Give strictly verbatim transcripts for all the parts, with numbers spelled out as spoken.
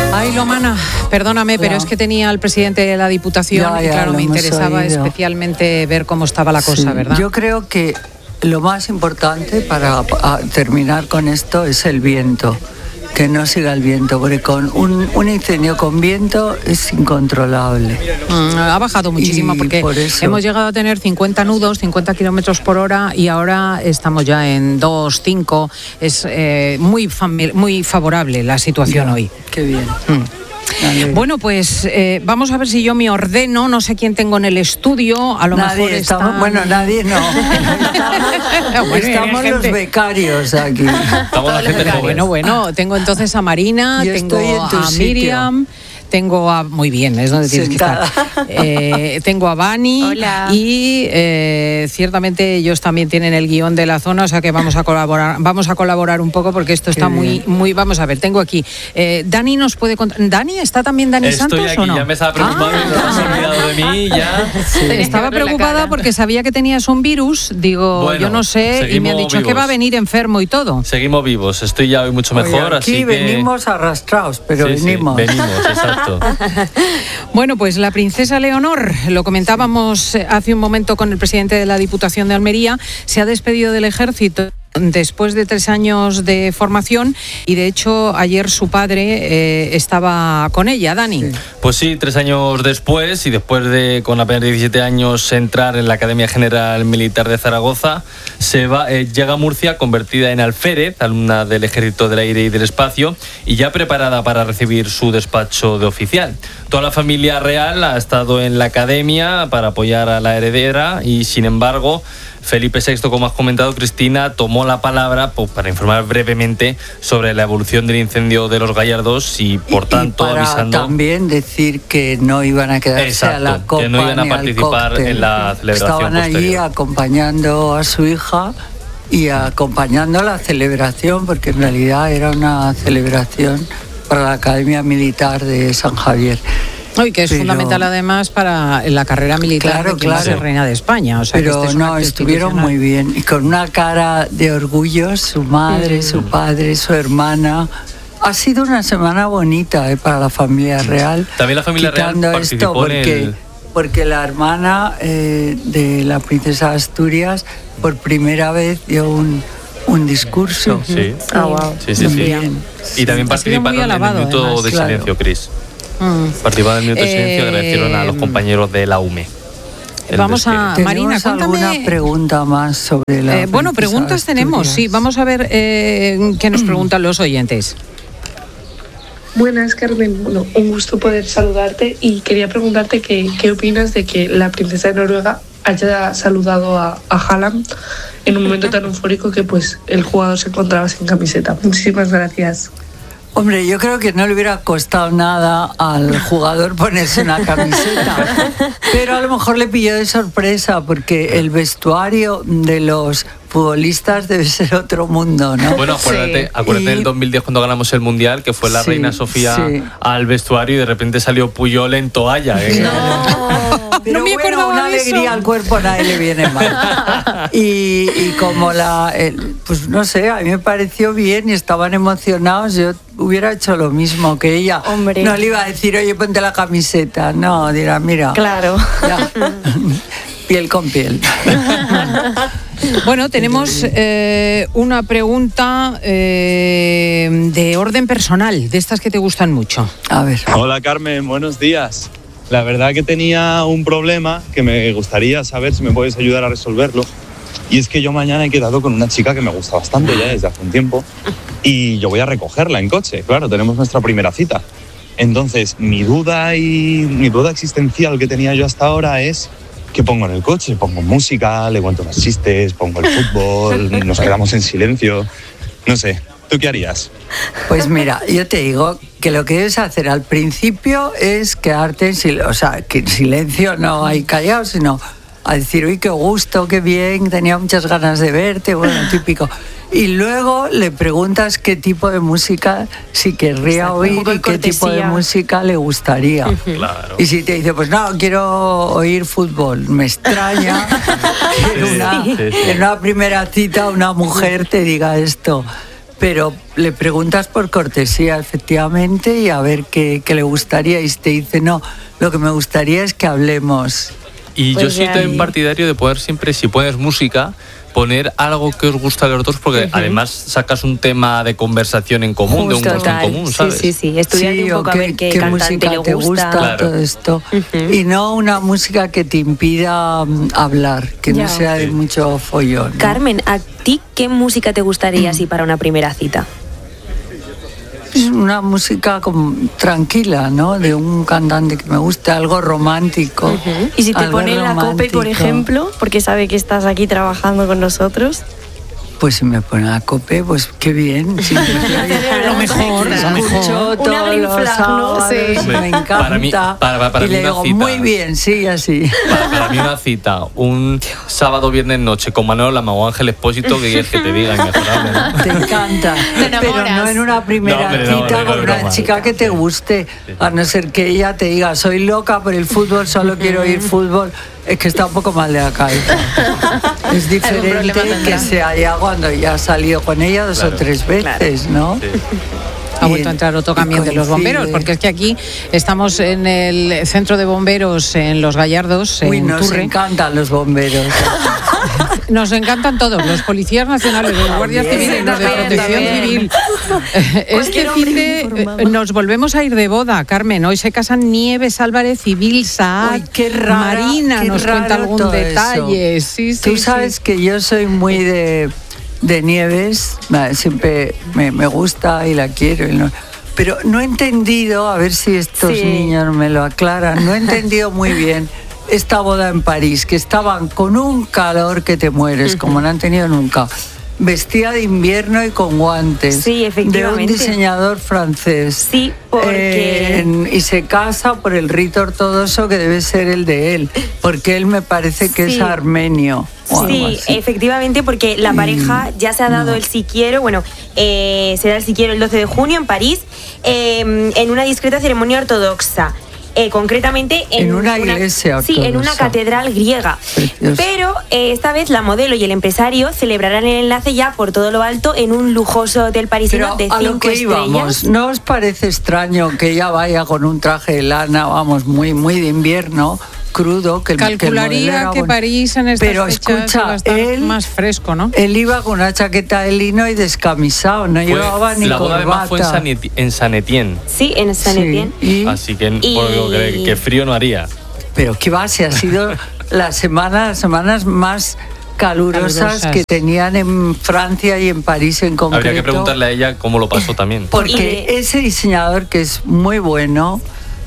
Ay, Lomana, perdóname, pero ya. es que tenía al presidente de la Diputación Ya, y ya, claro, lo me hemos interesaba oído. especialmente ver cómo estaba la cosa, Sí, ¿verdad? Yo creo que lo más importante para a, terminar con esto es el viento, que no siga el viento, porque con un, un incendio con viento es incontrolable. Mm, ha bajado muchísimo Y porque por eso- hemos llegado a tener cincuenta nudos, cincuenta kilómetros por hora y ahora estamos ya en dos, cinco. Es eh, muy, fami- muy favorable la situación Ya, hoy. Qué bien. Mm. Vale. Bueno, pues eh, vamos a ver si yo me ordeno, no sé quién tengo en el estudio, a lo nadie mejor estamos, están- bueno, nadie no. Estamos, Bueno, estamos hay los gente. becarios aquí. Estamos la gente joven. Bueno, bueno, tengo entonces a Marina, Yo tengo estoy en tu a sitio. Miriam, tengo a... Muy bien, es donde tienes Sentada. que estar. Eh, tengo a Vani. Hola. Y eh, ciertamente ellos también tienen el guión de la zona, o sea que vamos a colaborar, vamos a colaborar un poco porque esto está Qué muy, bien. muy... Vamos a ver, tengo aquí... eh, Dani nos puede contar... ¿Dani? ¿Está también Dani Estoy Santos aquí, o no? ya me estaba preocupando, Ah. no te has olvidado de mí, ya. Estaba que verle la preocupada cara. porque sabía que tenías un virus, digo, Bueno, yo no sé, y me han seguimos dicho que vivos. va a venir enfermo y todo. Seguimos vivos, estoy ya hoy mucho mejor, Oye, así aquí que... venimos arrastrados, pero Sí, sí, venimos. venimos, exacto. Bueno, pues la princesa Leonor, lo comentábamos eh, hace un momento con el presidente de la Diputación de Almería, se ha despedido del ejército después de tres años de formación y de hecho ayer su padre eh, estaba con ella, Dani. Sí. Pues sí, tres años después y después de con apenas diecisiete años entrar en la Academia General Militar de Zaragoza, se va, eh, llega a Murcia convertida en alférez, alumna del Ejército del Aire y del Espacio y ya preparada para recibir su despacho de oficial. Toda la familia real ha estado en la academia para apoyar a la heredera y sin embargo Felipe sexto, como has comentado, Cristina, tomó la palabra pues, para informar brevemente sobre la evolución del incendio de los Gallardos y, por Y- tanto, y para avisando... también decir que no iban a quedarse Exacto, a la copa que no iban a ni al participar cóctel. en la celebración Estaban allí posterior. acompañando a su hija y acompañando la celebración, porque en realidad era una celebración para la Academia Militar de San Javier. Hoy que es Pero- fundamental además para la carrera militar Claro, de quien va a ser claro. reina de España. O sea, que Pero este es un no, acto estuvieron muy institucional. bien. Y con una cara de orgullo, su madre, su padre, su hermana. Ha sido una semana bonita eh, para la familia real. También la familia real quitando esto participó en porque, el- porque la hermana eh, de la princesa de Asturias por primera vez dio un, un discurso. Sí, Ah, wow. sí, sí. sí. También. Y también Ha sido muy participaron en el alabado, minuto además, de claro. silencio, Cris. Mm. Participaron en el minuto de silencio y Eh, agradecieron a los compañeros de la U M E. el Vamos a- despliegue. Marina, ¿Tenemos cuéntame- alguna pregunta más sobre la Eh, bueno, princesa preguntas de tenemos, sí. Asturias? Vamos a ver eh, qué nos preguntan los oyentes. Buenas, Carmen. Bueno, un gusto poder saludarte y quería preguntarte que, qué opinas de que la princesa de Noruega haya saludado a, a Haaland en un momento tan eufórico que pues el jugador se encontraba sin camiseta. Muchísimas gracias. Hombre, yo creo que no le hubiera costado nada al jugador ponerse una camiseta, pero a lo mejor le pilló de sorpresa porque el vestuario de los futbolistas debe ser otro mundo, ¿no? Bueno, acuérdate, Sí. acuérdate Y- del dos mil diez cuando ganamos el Mundial, que fue la Sí, reina Sofía sí. al vestuario y de repente salió Puyol en toalla. ¿eh? Pero No me bueno, acordaba una de eso. alegría al cuerpo a nadie le viene mal. Y, y como la, el- pues no sé, a mí me pareció bien y estaban emocionados, yo hubiera hecho lo mismo que ella. Hombre. No le iba a decir, oye, ponte la camiseta. No, dirá, mira. Claro. Ya. Piel con piel. Bueno, tenemos eh, una pregunta eh, de orden personal, de estas que te gustan mucho. A ver. Hola Carmen, buenos días. La verdad que tenía un problema que me gustaría saber si me puedes ayudar a resolverlo. Y es que yo mañana he quedado con una chica que me gusta bastante ya desde hace un tiempo y yo voy a recogerla en coche, claro, tenemos nuestra primera cita. Entonces, mi duda y mi duda existencial que tenía yo hasta ahora es ¿qué pongo en el coche? Pongo música, le cuento unos chistes, pongo el fútbol, nos quedamos en silencio. No sé, ¿tú qué harías? Pues mira, yo te digo que lo que debes hacer al principio es quedarte en silencio, o sea, que en silencio no hay callado, sino a decir, uy, qué gusto, qué bien, tenía muchas ganas de verte, bueno, típico. Y luego le preguntas qué tipo de música si querría Exacto, un oír poco de y qué tipo de cortesía. música le gustaría. Claro. Y si te dice, pues no, quiero oír fútbol, me extraña que en Sí, una, sí, sí. en una primera cita una mujer te diga esto. pero le preguntas por cortesía, efectivamente, y a ver qué, qué le gustaría, y te dice, no, lo que me gustaría es que hablemos. Y Pues yo soy ya también ahí. partidario de poder siempre, si pones música, poner algo que os gusta a los dos, porque Ujú. además sacas un tema de conversación en común, de un gusto en Total. común, ¿sabes? Sí, sí, sí. Estudiarte un o poco a qué, ver qué, qué cantante música le te gusta. gusta, Claro. todo esto. Ujú. Y no una música que te impida mm, hablar, que Ya. no sea de Sí. mucho follón, ¿no? Carmen, ¿a ti qué música te gustaría así para una primera cita? Es una música como tranquila, ¿no? De un cantante que me guste, algo romántico. Y si te algo pone la COPE, por romántico. ejemplo, porque sabe que estás aquí trabajando con nosotros. Pues si me pone la COPE, pues qué bien. Sí, Lo mejor, lo escucho mejor. todos Una green los flag, ¿no? sábados, Sí. me encanta. Para mí- para- para- para y mí le una digo, cita. muy bien, sí, así. Para, para mí una cita, un sábado, viernes, noche con Manolo Lama o Ángel Expósito, que quieres que te diga inmejorable, ¿no? Te encanta. Te Pero enamoras. no en una primera No, hombre, no, cita no, no, con no, una broma. chica que te guste. A no ser que ella te diga, soy loca por el fútbol, solo quiero ir fútbol. Es que está un poco mal de la cabeza. Es diferente problema que tendrá. sea ya cuando ya has salido con ella dos Claro, o tres veces, ¿no? Sí. Ha Y- vuelto a entrar otro y camión de los coincide. bomberos, porque es que aquí estamos en el centro de bomberos en Los Gallardos, Uy, en nos Turre. encantan los bomberos. Nos encantan todos, los policías nacionales, los guardias También, civiles, los de también, protección también. civil. Este Cualquier fin hombre de informado. eh, nos volvemos a ir de boda, Carmen. Hoy se casan Nieves Álvarez y Bill Saad. Uy, qué rara, Marina qué nos cuenta raro algún todo detalle. eso. Sí, sí, Tú sí. sabes que yo soy muy de, de Nieves, va, siempre me, me gusta y la quiero. y no- pero no he entendido, a ver si estos Sí. niños me lo aclaran, no he entendido muy bien esta boda en París, que estaban con un calor que te mueres, como no han tenido nunca. Vestida de invierno y con guantes. Sí, De un efectivamente. diseñador francés. Sí, porque... Eh, en- y se casa por el rito ortodoxo que debe ser el de él, porque él me parece que Sí. es armenio. o algo Sí, así. efectivamente, porque la Y- pareja ya se ha dado no. el si quiero, bueno, eh, será el si quiero el doce de junio en París, eh, en una discreta ceremonia ortodoxa. Eh, concretamente en, En una iglesia Sí, en una ortodoxa. catedral griega. Precioso. Pero eh, esta vez la modelo y el empresario celebrarán el enlace ya por todo lo alto en un lujoso hotel parisino Pero de a lo cinco que íbamos, estrellas. ¿no os parece extraño que ella vaya con un traje de lana, vamos, muy, muy de invierno, crudo? Que el, que el modelo Calcularía era que bueno? París en estas Pero fechas escucha, va a estar él- más fresco, ¿no? Él iba con una chaqueta de lino y descamisado, no Fue- llevaba ni la boda además fue en corbata. San, Eti- en San Etienne, Sí, en San Sí, Etienne. y- así que, Y- por lo que, que frío no haría. Pero qué va, si ha sido la semana, las semanas más calurosas, Calurosas. que tenían en Francia y en París en concreto. Habría que preguntarle a ella cómo lo pasó también. Porque Y de- ese diseñador, que es muy bueno,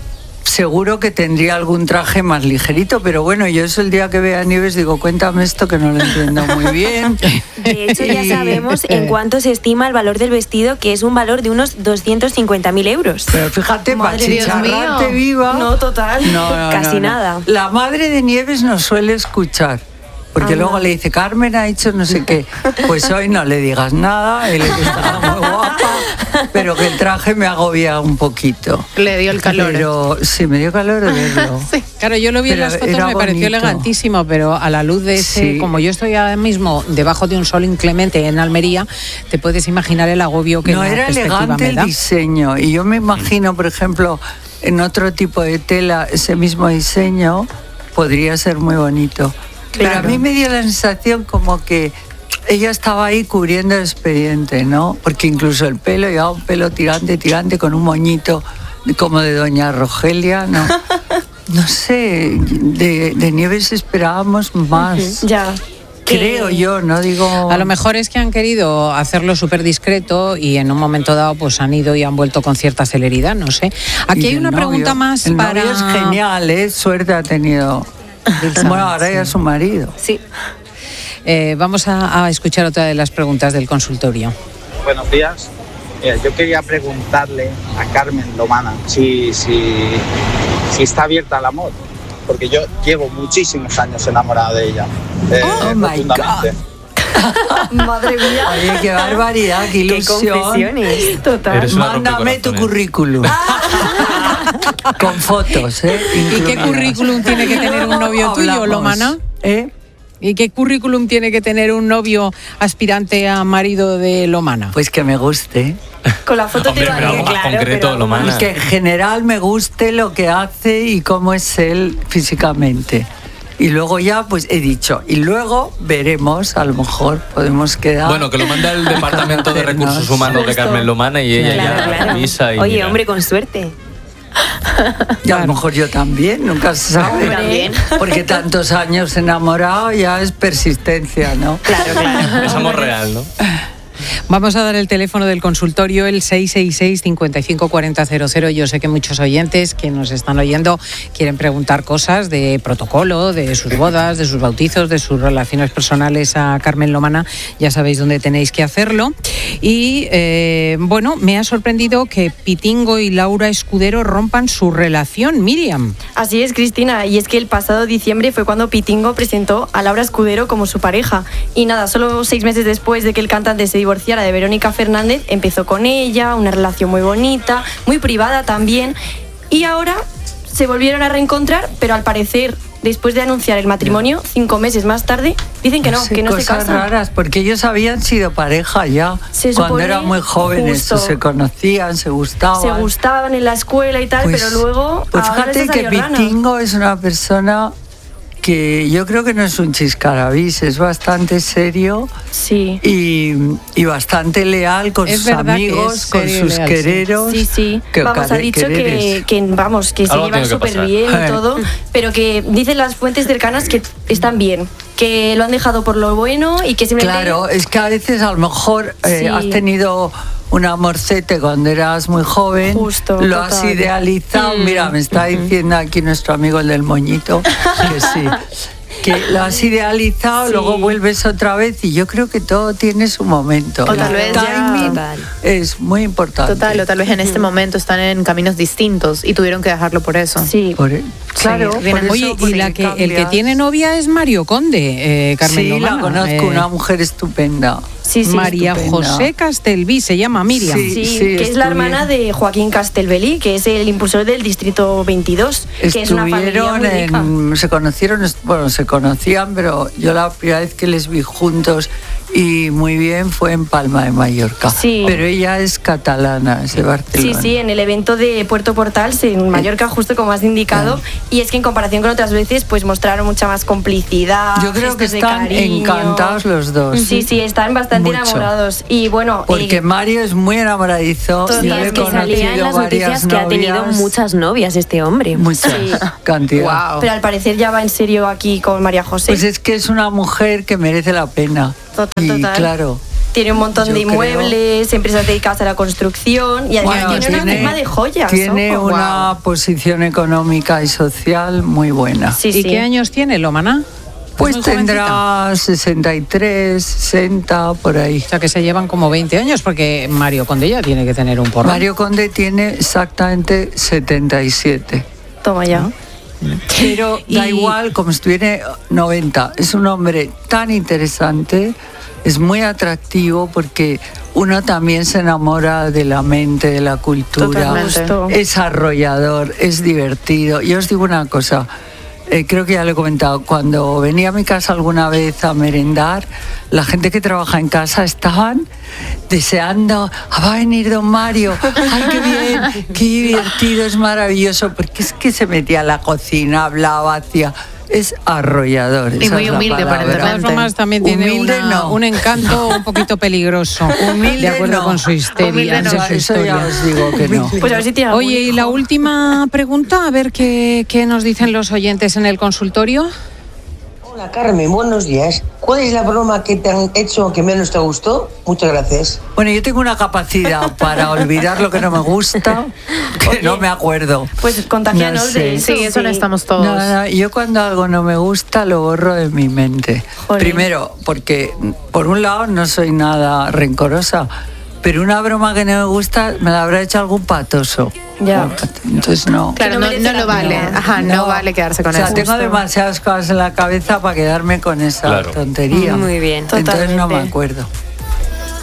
seguro que tendría algún traje más ligerito, pero bueno, yo eso el día que vea Nieves digo, cuéntame esto que no lo entiendo muy bien. De hecho, ya Y- sabemos en cuánto se estima el valor del vestido, que es un valor de unos doscientos cincuenta mil euros. Pero fíjate, para Madre Dios chicharrarte mío. viva. No, total. No, no, Casi no, no. nada. La madre de Nieves nos suele escuchar. Porque luego le dice, Carmen ha dicho no sé qué. Pues hoy no le digas nada, él está muy guapa, pero que el traje me agobia un poquito. Le dio el calor. Pero sí, me dio calor de verlo. Claro, yo lo vi en Pero las fotos, era me pareció bonito. elegantísimo, pero a la luz de ese, Sí. como yo estoy ahora mismo debajo de un sol inclemente en Almería, te puedes imaginar el agobio que No la era perspectiva elegante me el da. diseño. Y yo me imagino, por ejemplo, en otro tipo de tela, ese mismo diseño podría ser muy bonito. Pero a Claro. mí me dio la sensación como que ella estaba ahí cubriendo el expediente, ¿no? Porque incluso el pelo, llevaba un pelo tirante, tirante, con un moñito como de doña Rogelia, ¿no? No sé, de, de Nieves esperábamos más. Ya. Creo Eh, yo, no digo... A lo mejor es que han querido hacerlo súper discreto y en un momento dado pues han ido y han vuelto con cierta celeridad, no sé. Aquí Y hay el una novio. pregunta más el para... novio es genial, ¿eh? Suerte ha tenido. Bueno, ahora ya es su marido. Sí. Eh, vamos a, a escuchar otra de las preguntas del consultorio. Buenos días. Mira, yo quería preguntarle a Carmen Lomana si, si, si está abierta al amor, porque yo llevo muchísimos años enamorado de ella. eh, Oh, my profundamente. Madre mía. Oye, qué barbaridad, qué Qué ilusión. confesiones. Total. Eres una Mándame tu rompecorazones. currículum. Con fotos, ¿eh? ¿Y qué Incluidas. currículum tiene que tener un novio tuyo, Hablamos, Lomana? ¿Eh? ¿Y qué currículum tiene que tener un novio aspirante a marido de Lomana? Pues que me guste. Con la foto Hombre, te pero vale, algo más claro, concreto, pero- Lomana. Que en general me guste lo que hace y cómo es él físicamente. Y luego ya, pues he dicho, y luego veremos, a lo mejor podemos quedar... Bueno, que lo manda el Departamento de Recursos Humanos de Carmen Lomana y ella Claro, ya claro. revisa y Oye, mira. hombre, con suerte. Y a lo mejor yo también, nunca se sabe. También. Porque tantos años enamorado ya es persistencia, ¿no? Claro, claro. Es amor real, ¿no? Vamos a dar el teléfono del consultorio, el seis seis seis, cinco cinco cuatro cero cero. Yo sé que muchos oyentes que nos están oyendo quieren preguntar cosas de protocolo, de sus bodas, de sus bautizos, de sus relaciones personales a Carmen Lomana. Ya sabéis dónde tenéis que hacerlo. Y eh, bueno, me ha sorprendido que Pitingo y Laura Escudero rompan su relación, Miriam. Así es, Cristina, y es que el pasado diciembre fue cuando Pitingo presentó a Laura Escudero como su pareja. Y nada, solo seis meses después de que el cantante se divorciara de Verónica Fernández, empezó con ella, una relación muy bonita, muy privada también. Y ahora se volvieron a reencontrar, pero al parecer, después de anunciar el matrimonio, cinco meses más tarde, dicen que no, Sí, que no se cosas casan. raras, porque ellos habían sido pareja ya. Se cuando supone eran muy jóvenes, justo. se conocían, se gustaban. Se gustaban en la escuela y tal, Pues- pero luego Pues ahora fíjate les ha que salido rana. Pitingo es una persona que yo creo que no es un chiscarabís, es bastante serio Sí. y, y bastante leal con Es sus verdad que amigos, es con serio y sus leal, sí. quereros. Sí, sí. que Vamos, ha care- dicho que, quereres. que, vamos, que se Algo llevan tiene que súper pasar. bien Eh. y todo, pero que dicen las fuentes cercanas que están bien, que lo han dejado por lo bueno y que simplemente... Claro, es que a veces a lo mejor eh, Sí. has tenido un amorcete cuando eras muy joven, Justo, lo has total. idealizado. Mm. Mira, me está diciendo aquí nuestro amigo el del moñito que sí. Que lo has idealizado, Sí. luego vuelves otra vez y yo creo que todo tiene su momento. O tal El vez ya- timing Total. es muy importante. Total, o tal vez en este momento están en caminos distintos y tuvieron que dejarlo por eso. Sí. Por e- claro, vienen- por eso, Oye, y porque la que, el que cambias. tiene novia es Mario Conde, eh, Carmen Sí, Lomana. la conozco, eh, una mujer estupenda. Sí, sí, María estupenda. José Castelví, se llama Miriam. Sí. Sí, que es la estuvieron- hermana de Joaquín Castelbelí, que es el impulsor del Distrito veintidós, que es una familia Estuvieron muy rica. en, se conocieron, est- bueno, se conocían, pero yo la primera vez que les vi juntos y muy bien fue en Palma de Mallorca. Sí. Pero ella es catalana, es de Sí, Barcelona. sí, en el evento de Puerto Portals en Mallorca, justo como has indicado, y es que en comparación con otras veces, pues mostraron mucha más complicidad. Yo creo que gestos de están cariño. encantados los dos. Sí, sí, están bastante Mucho. enamorados. Y bueno, Porque eh, Mario es muy enamoradizo. Total, Yo es le he que Que salía en conocido las varias noticias que ha tenido novias, muchas novias este hombre. Muchas Sí. cantidad. Wow. pero al parecer ya va en serio aquí con María José. Pues es que es una mujer que merece la pena. Total, y total. claro. Tiene un montón yo de creo- inmuebles, empresas dedicadas a la construcción y además Bueno, tiene, una firma de joyas. Tiene ojo. una posición económica y social muy buena. Sí, ¿Y sí. qué años tiene Lomana? Pues ¿Es muy jovencita? tendrá sesenta y tres, sesenta, por ahí. O sea, que se llevan como veinte años, porque Mario Conde ya tiene que tener un porrón. Mario Conde tiene exactamente setenta y siete. Toma ya. Pero da Y- igual, como si tuviera noventa. Es un hombre tan interesante, es muy atractivo porque uno también se enamora de la mente, de la cultura. Totalmente. Justo. Es arrollador, es divertido. Y os digo una cosa, eh, creo que ya lo he comentado, cuando venía a mi casa alguna vez a merendar, la gente que trabaja en casa estaban deseando, "Ah, va a venir don Mario, ay, qué bien, qué divertido, es maravilloso", porque es que se metía a la cocina, hablaba, hacía... Es arrollador. Y esa muy es la humilde, palabra. De todas aparentemente. formas, también tiene Humilde una- no. un encanto un poquito peligroso, Humilde de acuerdo no. con su histeria. Humilde no. con Eso, su eso ya historia. os digo que no. Pues a ver si tiene algún Oye, y hijo. la última pregunta, a ver qué, qué nos dicen los oyentes en el consultorio. Hola Carmen, buenos días. ¿Cuál es la broma que te han hecho que menos te gustó? Muchas gracias. Bueno, yo tengo una capacidad para olvidar lo que no me gusta, que no me acuerdo. Pues contagianos No sé. de eso. Sí, eso no estamos todos. No, no, yo cuando algo no me gusta lo borro de mi mente. Jolín. Primero, porque por un lado no soy nada rencorosa, pero una broma que no me gusta me la habrá hecho algún patoso. Ya. Entonces no. Claro, Que no no, merece no la lo vale. pena. Ajá, no, vale quedarse con o sea, eso. tengo demasiadas cosas en la cabeza para quedarme con esa Claro. tontería. Muy bien. Entonces no me Totalmente. acuerdo.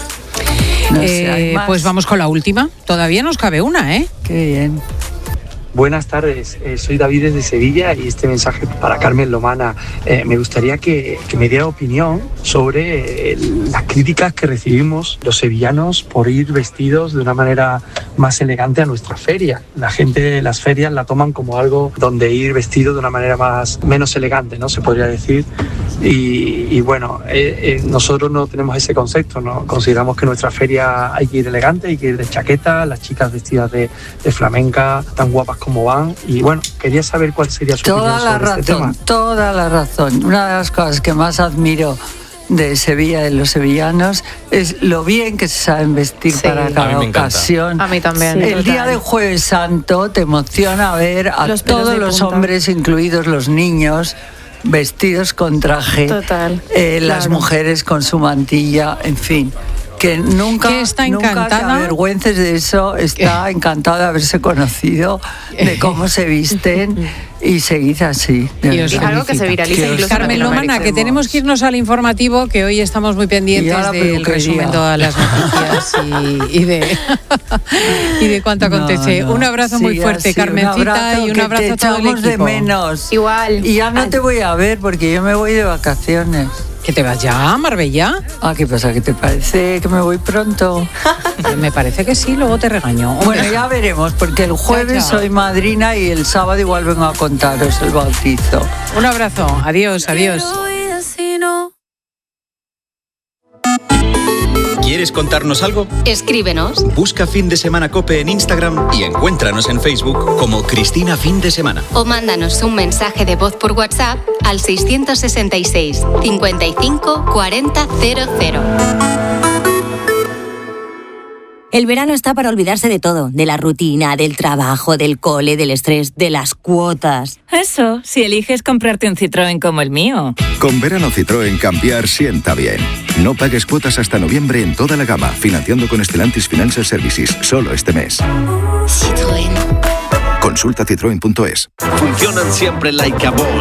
No sé, ¿hay Eh, más? pues vamos con la última. Todavía nos cabe una, ¿eh? Qué bien. Buenas tardes, eh, soy David desde Sevilla y este mensaje para Carmen Lomana. Eh, me gustaría que, que me diera opinión sobre eh, las críticas que recibimos los sevillanos por ir vestidos de una manera más elegante a nuestra feria. La gente de las ferias la toman como algo donde ir vestido de una manera más menos elegante, ¿no? Se podría decir. Y, y bueno, eh, eh, nosotros no tenemos ese concepto, ¿no? Consideramos que en nuestra feria hay que ir elegante, hay que ir de chaqueta, las chicas vestidas de, de flamenca, tan guapas como van. Y bueno, quería saber cuál sería su toda opinión la sobre razón, este tema. Toda la razón. Una de las cosas que más admiro de Sevilla, de los sevillanos, es lo bien que se saben vestir sí. para cada ocasión. A mí también. Sí, el día de Jueves Santo te emociona ver a los todos los punta. hombres, incluidos los niños, vestidos con traje, Total, eh, claro. las mujeres con su mantilla, en fin. Que nunca, que está nunca encantada. te avergüences de eso, está encantada de haberse conocido, de cómo se visten y seguid así. Y es algo que se viraliza que incluso. Carmen Lomana, que tenemos que irnos al informativo, que hoy estamos muy pendientes del resumen de todas las noticias y, y, de, y de cuánto acontece. No, no. Un abrazo sí, muy fuerte, así, Carmencita, un abrazo, y un abrazo a todo el equipo. De menos. Igual. Y ya no Ay. te voy a ver porque yo me voy de vacaciones. ¿Que te vas ya a Marbella? Ah, ¿qué pasa? ¿Qué te parece que me voy pronto? Me parece que sí, luego te regaño. Bueno, ya veremos, porque el jueves chao, chao. soy madrina y el sábado igual vengo a contaros el bautizo. Un abrazo, adiós, adiós. ¿Quieres contarnos algo? Escríbenos. Busca Fin de Semana COPE en Instagram y encuéntranos en Facebook como Cristina Fin de Semana. O mándanos un mensaje de voz por WhatsApp al seiscientos sesenta y seis, cincuenta y cinco, cuarenta, cero cero. El verano está para olvidarse de todo, de la rutina, del trabajo, del cole, del estrés, de las cuotas. Eso, si eliges comprarte un Citroën como el mío. Con verano Citroën cambiar sienta bien. No pagues cuotas hasta noviembre en toda la gama, financiando con Stellantis Financial Services, solo este mes. Citroën. Consulta citroen punto es. Funcionan siempre like a boss.